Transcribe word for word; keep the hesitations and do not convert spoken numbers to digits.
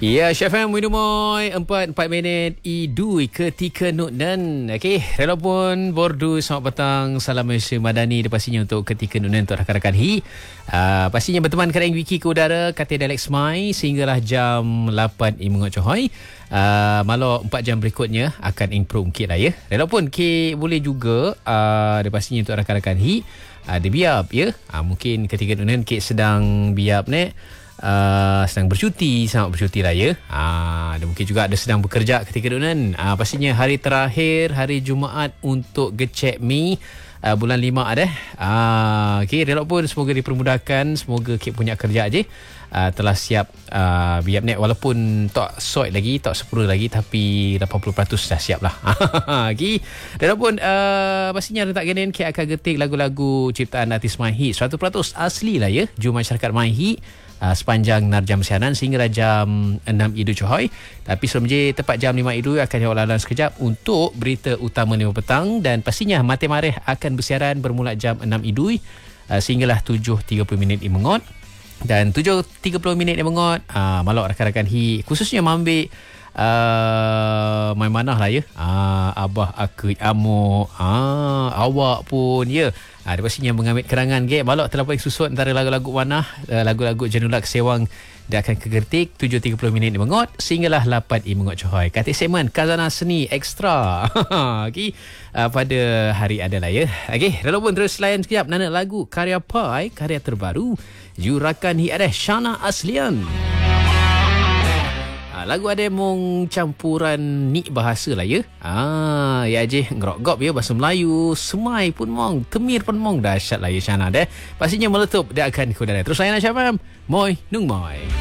Ya, Syafam Widumoy empat empat minit idui ketika nunan. Okey, relapun bordu selamat petang. Salam Malaysia Madani dan pastinya untuk ketika nunan untuk rakan-rakan hi. Uh, pastinya berteman kerana wiki ke udara kata Dialek Semai sehinggalah jam lapan i mengot cohoi. Uh, malah empat jam berikutnya akan improve sikit lah ya. Relapun ke boleh juga uh, dan pastinya untuk rakan-rakan hi. Uh, dia biap ya. Uh, mungkin ketika nunan ke sedang biap ni. Uh, sedang bercuti, sangat bercuti raya. Ah, dan mungkin juga ada sedang bekerja ketika itu kan. Ah, pastinya hari terakhir hari Jumaat untuk gecek mi uh, bulan lima ada. Ah, okey, relok pun semoga dipermudahkan, semoga kit punya kerja aje. Uh, telah siap uh, biap net walaupun tak sort lagi, tak sepuluh lagi tapi lapan puluh peratus dah siap lah. Okey. Dan pun uh, pastinya rentak genen kit akan getik lagu-lagu ciptaan artis My Hit seratus peratus asli lah ya. Jum masyarakat My Hit Uh, sepanjang narjam siaran sehingga jam enam Idul Cohoi. Tapi sebelum je tepat jam lima Idul akan jawab sekejap untuk berita utama lima petang dan pastinya Mati Mareh akan bersiaran bermula jam enam Idul uh, sehinggalah tujuh tiga puluh minit mengot. Dan tujuh tiga puluh minit mengot uh, malak rakan-rakan hi khususnya mambil uh, main manah lah ya. Uh, abah aku amuk uh, awak pun ya. Ha, dia pastinya mengambil kerangan ke balok terlalu susut antara lagu-lagu mana uh, lagu-lagu Jenulak Sewang dia akan kegertik tujuh tiga puluh minit mengot sehinggalah lapan i mengot cohoi. Kata segmen Khazanah Seni Ekstra. Okey, uh, pada hari adalah ya. Okey, relapun terus layan sekejap nana lagu karya Pai, karya terbaru Jurakan Hi ada Shana Aslian. Lagu ada mong campuran ni bahasa lah ya. Ah, ya je ngerok-gop ya bahasa Melayu. Semai pun mong, temir pun mong dahsyat lah ya Syana deh. Pastinya meletup dia akan ke udara. Terus saya nak Syafam. Moi, nung moi.